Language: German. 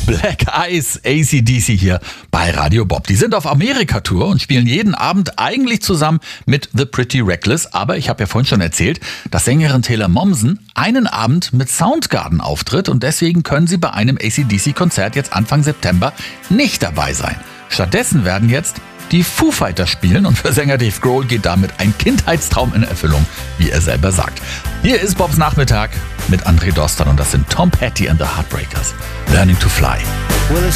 Black Eyes, AC/DC hier bei Radio Bob. Die sind auf Amerika-Tour und spielen jeden Abend eigentlich zusammen mit The Pretty Reckless. Aber ich habe ja vorhin schon erzählt, dass Sängerin Taylor Momsen einen Abend mit Soundgarden auftritt und deswegen können sie bei einem AC/DC-Konzert jetzt Anfang September nicht dabei sein. Stattdessen werden jetzt die Foo Fighters spielen und für Sänger Dave Grohl geht damit ein Kindheitstraum in Erfüllung, wie er selber sagt. Hier ist Bobs Nachmittag mit André Dostan und das sind Tom Petty and the Heartbreakers. Learning to Fly. Well,